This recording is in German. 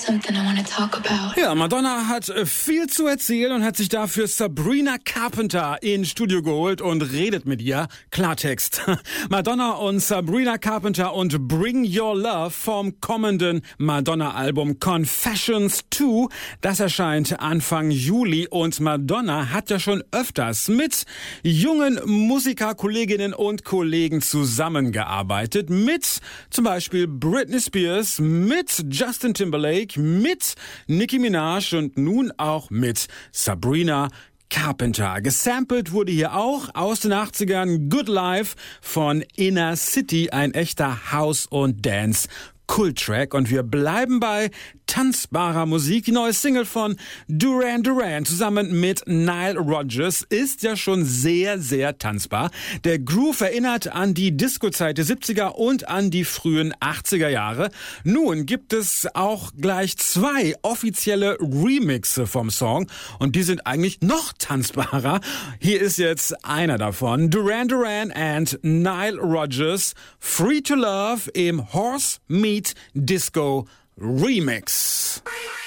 something I want to talk about. Ja, Madonna hat viel zu erzählen und hat sich dafür Sabrina Carpenter ins Studio geholt und redet mit ihr. Klartext. Madonna und Sabrina Carpenter und Bring Your Love vom kommenden Madonna-Album Confessions 2. Das erscheint Anfang Juli und Madonna hat ja schon öfters mit jungen Musikerkolleginnen und Kollegen zusammengearbeitet. Mit zum Beispiel Britney Spears, mit Justin Timberlake, mit Nicki Minaj und nun auch mit Sabrina Carpenter. Gesampelt wurde hier auch aus den 80ern Good Life von Inner City, ein echter House- und Dance-Kult-Track. Und wir bleiben bei tanzbarer Musik. Die neue Single von Duran Duran zusammen mit Nile Rodgers ist ja schon sehr, sehr tanzbar. Der Groove erinnert an die Disco-Zeit der 70er und an die frühen 80er Jahre. Nun gibt es auch gleich 2 offizielle Remixe vom Song und die sind eigentlich noch tanzbarer. Hier ist jetzt einer davon. Duran Duran and Nile Rodgers, Free to Love im Horse Meat Disco Remix.